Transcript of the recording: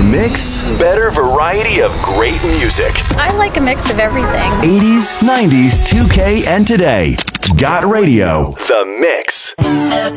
Mix. Better variety of great music. I like a mix of everything. 80s, 90s, 2K, and today. Got Radio. The Mix.